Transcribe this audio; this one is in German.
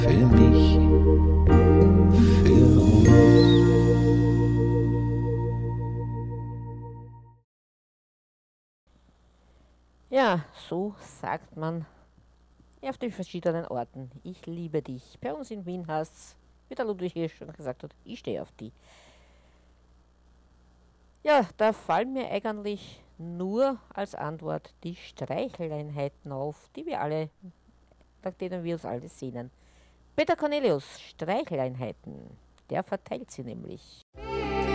Für mich, für uns. Ja, so sagt man auf den verschiedenen Orten. Ich liebe dich. Bei uns in Wien heißt es, wie der Ludwig hier schon gesagt hat, ich stehe auf die. Ja, da fallen mir eigentlich nur als Antwort die Streicheleinheiten auf, die wir alle, nach denen wir uns alle sehnen. Peter Cornelius, Streicheleinheiten. Der verteilt sie nämlich.